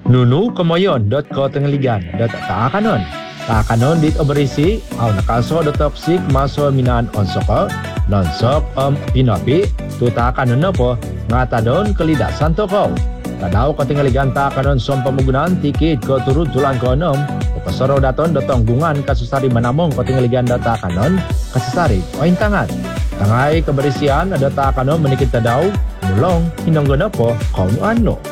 Nunu kemoyon.ko tenggeligan .taakanon. Taakanon dit berisi au nakaso toksik maso minaan onsoko nonsok pinopi tu taakanon po ngatadon kelidak santoko. Tadau ko tenggeligan taakanon som pemunggunaan tikit ko turut tulang konom kesoro daton dotong gungan kasusari manamong ko tenggeligan taakanon kasusari oin tangan. Tangai keberisian ada taakanon menikit tadau mulong hinonggono po kau ano.